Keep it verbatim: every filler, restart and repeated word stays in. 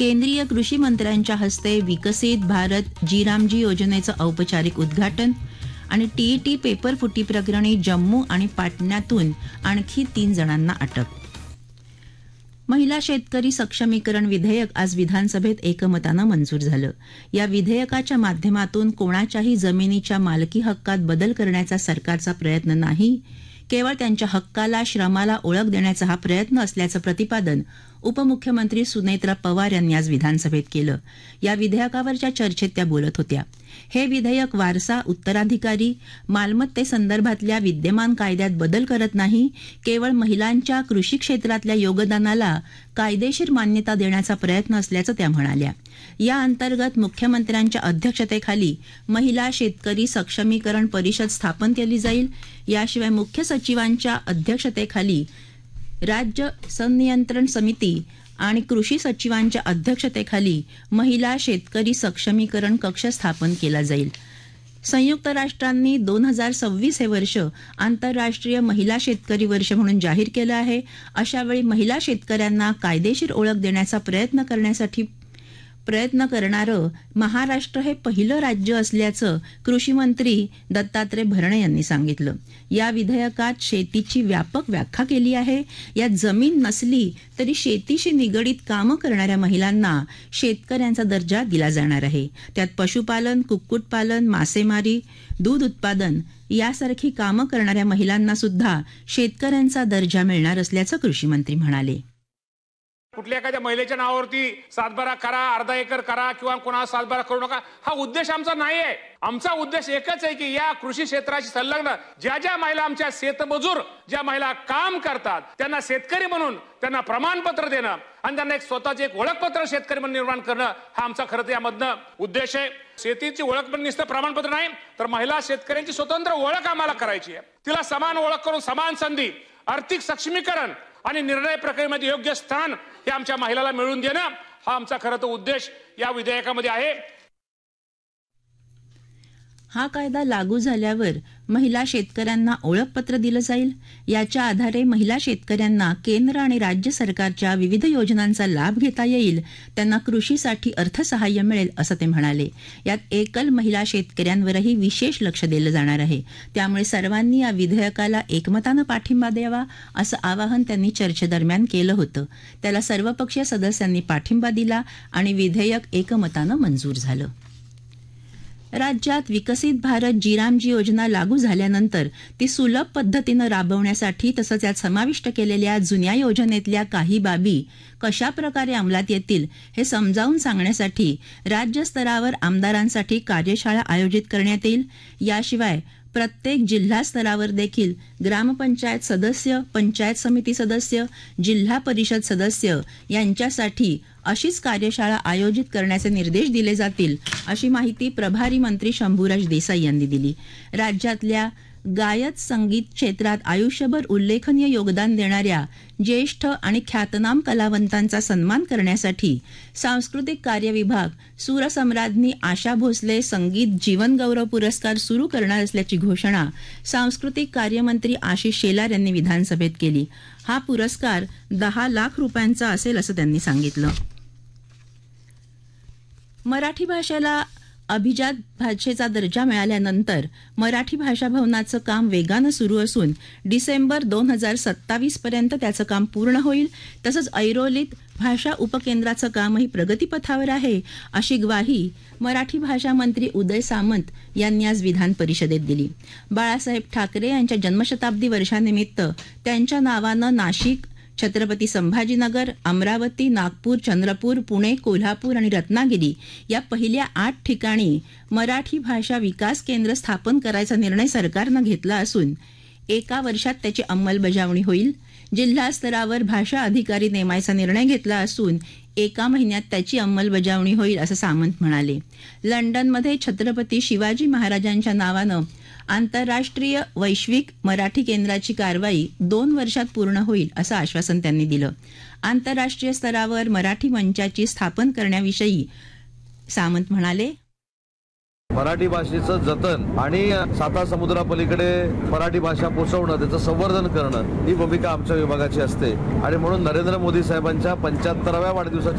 केंद्रीय कृषी मंत्र्यांच्या हस्ते विकसित भारत जीरामजी योजनेचं औपचारिक उद्घाटन आणि टीईटी पेपर फुटी प्रकरणी जम्मू आणि पाटण्यातून आणखी तीन जणांना अटक. महिला शेतकरी सक्षमीकरण विधेयक आज विधानसभेत एकमतानं मंजूर झालं. या विधेयकाच्या माध्यमातून कोणाच्याही जमिनीच्या मालकी हक्कात बदल करण्याचा सरकारचा प्रयत्न नाही, केवळ त्यांच्या हक्काला श्रमाला ओळख देण्याचा हा प्रयत्न असल्याचं प्रतिपादन उपमुख्यमंत्री सुनेत्रा पवार यांनी आज विधानसभेत केलं. या विधेयकावरच्या चर्चेत त्या बोलत होत्या. हे विधेयक वारसा, उत्तराधिकारी, मालमत्तेसंदर्भातल्या विद्यमान कायद्यात बदल करत नाही, केवळ महिलांच्या कृषी क्षेत्रातल्या योगदानाला कायदेशीर मान्यता देण्याचा प्रयत्न असल्याचं त्या म्हणाल्या. या अंतर्गत मुख्यमंत्र्यांच्या अध्यक्षतेखाली महिला शेतकरी सक्षमीकरण परिषद स्थापन केली जाईल. याशिवाय मुख्य सचिवांच्या अध्यक्षतेखाली राज्य संनियंत्रण समिती आणि कृषी सचिवांच्या अध्यक्षतेखाली महिला शेतकरी सक्षमीकरण कक्ष स्थापन केला जाईल. संयुक्त राष्ट्रांनी दोन हजार सव्वीस हे वर्ष आंतरराष्ट्रीय महिला शेतकरी वर्ष म्हणून जाहीर केलं आहे. अशावेळी महिला शेतकऱ्यांना कायदेशीर ओळख देण्याचा प्रयत्न करण्यासाठी प्रयत्न करणारं महाराष्ट्र हे पहिलं राज्य असल्याचं कृषी मंत्री दत्तात्रय भरणे यांनी सांगितलं. या विधेयकात शेतीची व्यापक व्याख्या केली आहे. यात जमीन नसली तरी शेतीशी निगडीत कामं करणाऱ्या महिलांना शेतकऱ्यांचा दर्जा दिला जाणार आहे. त्यात पशुपालन, कुक्कुटपालन, मासेमारी, दूध उत्पादन यासारखी कामं करणाऱ्या महिलांना सुद्धा शेतकऱ्यांचा दर्जा मिळणार असल्याचं कृषी मंत्री म्हणाले. कुठल्या एखाद्या महिलेच्या नावावरती सातबारा करा, अर्धा एकर करा किंवा कोणाला सातबारा करू नका, हा उद्देश आमचा नाही आहे. आमचा उद्देश एकच आहे की या कृषी क्षेत्राशी संलग्न ज्या ज्या महिला आमच्या शेतमजूर ज्या महिला काम करतात त्यांना शेतकरी म्हणून त्यांना प्रमाणपत्र देणं आणि त्यांना एक स्वतःचे एक ओळखपत्र शेतकरी म्हणून निर्माण करणं हा आमचा खरं तर यामधनं उद्देश आहे. शेतीची ओळख पण नुसतं प्रमाणपत्र नाही तर महिला शेतकऱ्यांची स्वतंत्र ओळख आम्हाला करायची आहे. तिला समान ओळख करून समान संधी, आर्थिक सक्षमीकरण आणि निर्णय प्रक्रियेमध्ये योग्य स्थान हे आमच्या महिलाला मिळवून देणं हा आमचा खरं तर उद्देश या विधेयकामध्ये आहे. हा कायदा लागू झाल्यावर महिला शेतकऱ्यांना ओळखपत्र दिलं जाईल. याच्या आधारे महिला शेतकऱ्यांना केंद्र आणि राज्य सरकारच्या विविध योजनांचा लाभ घेता येईल. त्यांना कृषीसाठी अर्थसहाय्य मिळेल असं ते म्हणाले. यात एकल महिला शेतकऱ्यांवरही विशेष लक्ष दिलं जाणार आहे. त्यामुळे सर्वांनी या विधेयकाला एकमतानं पाठिंबा द्यावा असं आवाहन त्यांनी चर्चेदरम्यान केलं होतं. त्याला सर्वपक्षीय सदस्यांनी पाठिंबा दिला आणि विधेयक एकमतानं मंजूर झालं. राज्यात विकसित भारत जीरामजी योजना लागू झाल्यानंतर ती सुलभ पद्धतीनं राबवण्यासाठी तसंच यात समाविष्ट केलेल्या जुन्या योजनेतल्या काही बाबी कशा प्रकारे अंमलात येतील हे समजावून सांगण्यासाठी राज्यस्तरावर आमदारांसाठी कार्यशाळा आयोजित करण्यात येईल. याशिवाय प्रत्येक जिल्हा स्तरावर देखील ग्रामपंचायत सदस्य, पंचायत समिती सदस्य, जिल्हा परिषद सदस्य यांच्यासाठी अशीच कार्यशाळा आयोजित करण्याचे निर्देश दिले जातील अशी माहिती प्रभारी मंत्री शंभूराज देसाई यांनी दिली. राज्यातल्या गायक संगीत क्षेत्रात आयुष्यभर उल्लेखनीय योगदान देणाऱ्या ज्येष्ठ आणि ख्यातनाम कलावंतांचा सन्मान करण्यासाठी सांस्कृतिक कार्य विभाग सूरसम्राज्ञी आशा भोसले संगीत जीवन गौरव पुरस्कार सुरू करणार असल्याची घोषणा सांस्कृतिक कार्यमंत्री आशिष शेलार यांनी विधानसभेत केली. हा पुरस्कार दहा लाख रुपयांचा असेल असं त्यांनी सांगितलं. मराठी भाषेला अभिजात भाषेचा दर्जा मिळाल्यानंतर मराठी भाषा भवनाचं काम वेगानं सुरू असून डिसेंबर दोन हजार सत्तावीस पर्यंत त्याचं काम पूर्ण होईल. तसंच ऐरोलीत भाषा उपकेंद्राचं कामही प्रगतीपथावर आहे अशी ग्वाही मराठी भाषा मंत्री उदय सामंत यांनी आज विधान परिषदेत दिली. बाळासाहेब ठाकरे यांच्या जन्मशताब्दी वर्षानिमित्त त्यांच्या नावानं नाशिक, छत्रपती संभाजीनगर, अमरावती, नागपूर, चंद्रपूर, पुणे, कोल्हापूर आणि रत्नागिरी या पहिल्या आठ ठिकाणी मराठी भाषा विकास केंद्र स्थापन करायचा निर्णय सरकारनं घेतला असून एका वर्षात त्याची अंमलबजावणी होईल. जिल्हा स्तरावर भाषा अधिकारी नेमायचा निर्णय घेतला असून एका महिन्यात त्याची अंमलबजावणी होईल असं सामंत म्हणाले. लंडनमध्ये छत्रपती शिवाजी महाराजांच्या नावानं आंतरराष्ट्रीय वैश्विक मराठी केंद्राची कारवाई दोन वर्षात पूर्ण होईल असं आश्वासन त्यांनी दिलं. आंतरराष्ट्रीय स्तरावर मराठी मंचाची स्थापन करण्याविषयी सामंत म्हणाले, मराठी भाषेचं जतन आणि साता समुद्रापलीकडे मराठी भाषा पोहोचवणं, त्याचं संवर्धन करणं ही भूमिका आमच्या विभागाची असते आणि म्हणून नरेंद्र मोदी साहेबांच्या पंच्याहत्तराव्या वाढदिवसाच्या